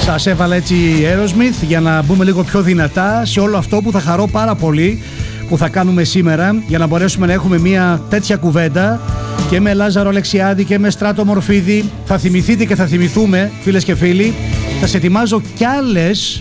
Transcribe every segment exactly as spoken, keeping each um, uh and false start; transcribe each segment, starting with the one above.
Σας έβαλα έτσι Aerosmith για να μπούμε λίγο πιο δυνατά σε όλο αυτό που θα χαρώ πάρα πολύ που θα κάνουμε σήμερα, για να μπορέσουμε να έχουμε μια τέτοια κουβέντα και με Λάζαρο Αλεξιάδη και με Στράτο Μορφίδη. Θα θυμηθείτε και θα θυμηθούμε, φίλες και φίλοι. Θα σε ετοιμάζω κι άλλες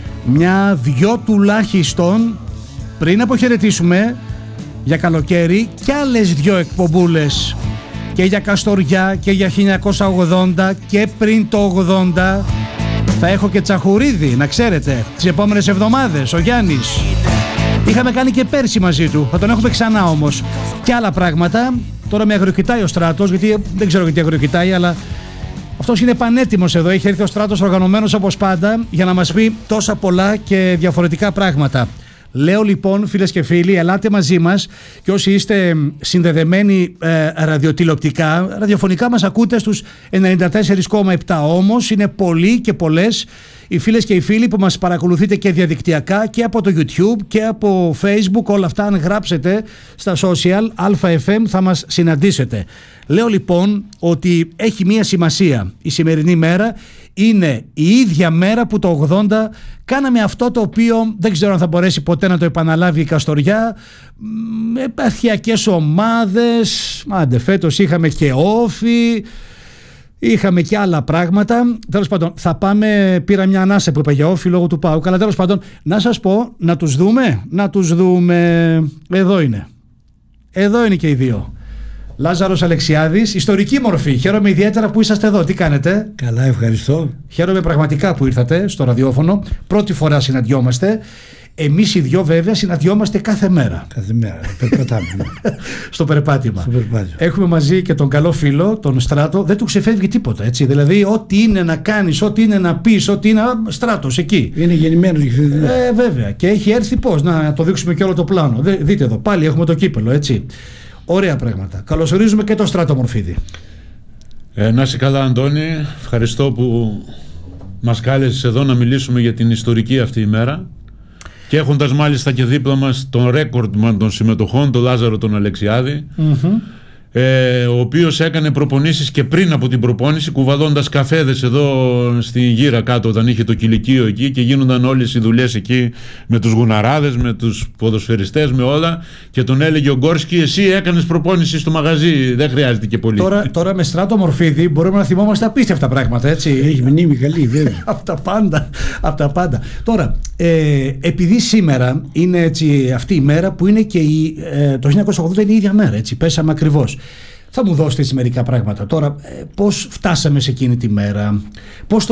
μια-δυο τουλάχιστον πριν αποχαιρετήσουμε για καλοκαίρι, κι άλλες δυο εκπομπούλες και για Καστοριά και για χίλια εννιακόσια ογδόντα και πριν το ογδόντα. Θα έχω και Τσαχουρίδη, να ξέρετε, τις επόμενες εβδομάδες, ο Γιάννης. Είχαμε κάνει και πέρσι μαζί του, θα τον έχουμε ξανά όμως. Και άλλα πράγματα. Τώρα με αγριοκοιτάει ο Στράτος, γιατί δεν ξέρω γιατί αγριοκοιτάει, αλλά αυτός είναι πανέτοιμος εδώ. Έχει έρθει ο Στράτος οργανωμένος όπως πάντα για να μας πει τόσα πολλά και διαφορετικά πράγματα. Λέω λοιπόν, φίλες και φίλοι, ελάτε μαζί μας και όσοι είστε συνδεδεμένοι ε, ραδιοτηλεοπτικά, ραδιοφωνικά μας ακούτε στους ενενήντα τέσσερα κόμμα επτά, όμως είναι πολλοί και πολλές οι φίλες και οι φίλοι που μας παρακολουθείτε και διαδικτυακά και από το YouTube και από Facebook, όλα αυτά αν γράψετε στα social ΑΕΦΜ θα μας συναντήσετε. Λέω λοιπόν ότι έχει μία σημασία. Η σημερινή μέρα είναι η ίδια μέρα που το ογδόντα κάναμε αυτό το οποίο δεν ξέρω αν θα μπορέσει ποτέ να το επαναλάβει η Καστοριά, με επαρχιακές ομάδες, άντε φέτος είχαμε και όφι, είχαμε και άλλα πράγματα. Τέλος πάντων, θα πάμε, πήρα μια ανάσα που είπα για όφι λόγω του ΠΑΟΚ, αλλά τέλος πάντων, να σας πω, να τους δούμε, να τους δούμε, εδώ είναι, εδώ είναι και οι δύο. Λάζαρος Αλεξιάδης, ιστορική μορφή. Χαίρομαι ιδιαίτερα που είσαστε εδώ. Τι κάνετε? Καλά, ευχαριστώ. Χαίρομαι πραγματικά που ήρθατε στο ραδιόφωνο. Πρώτη φορά συναντιόμαστε. Εμείς οι δυο βέβαια συναντιόμαστε κάθε μέρα. Κάθε μέρα, περπατάμε. Στο περπάτημα. Στο περπάτημα. Έχουμε μαζί και τον καλό φίλο, τον Στράτο. Δεν του ξεφεύγει τίποτα, έτσι. Δηλαδή, ό,τι είναι να κάνεις, ό,τι είναι να πεις, ό,τι είναι. Στράτος εκεί. Είναι γεννημένος για αυτή τη δουλειά. Ε, βέβαια. Και έχει έρθει πώς. Να το δείξουμε και όλο το πλάνο. Δείτε εδώ, πάλι έχουμε το κύπελο, έτσι. Ωραία πράγματα. Καλωσορίζουμε και τον Στράτο Μορφίδη. Ε, να είσαι καλά, Αντώνη. Ευχαριστώ που μας κάλεσες εδώ να μιλήσουμε για την ιστορική αυτή ημέρα. Και έχοντας μάλιστα και δίπλα μας τον ρέκορντμαν των συμμετοχών, τον Λάζαρο τον Αλεξιάδη, mm-hmm. ε, ο οποίος έκανε προπονήσεις και πριν από την προπόνηση, κουβαλώντας καφέδες εδώ στη γύρα κάτω όταν είχε το κηλικείο εκεί και γίνονταν όλες οι δουλειές εκεί με τους γουναράδες, με τους ποδοσφαιριστές, με όλα, και τον έλεγε ο Γκόρσκι, εσύ έκανες προπόνηση στο μαγαζί, δεν χρειάζεται και πολύ. Τώρα, τώρα με Στράτο Μορφίδη μπορούμε να θυμόμαστε απίστευτα πράγματα, έτσι. Έχει μνήμη καλή, βέβαια. Από τα πάντα, από τα πάντα. Τώρα, ε, επειδή σήμερα είναι έτσι αυτή η μέρα που είναι και η, ε, το χίλια εννιακόσια ογδόντα είναι η ίδια μέρα, έτσι, πέσαμε ακριβώς. Θα μου δώσετε έτσι μερικά πράγματα. Τώρα, ε, πώς φτάσαμε σε εκείνη τη μέρα, πώς το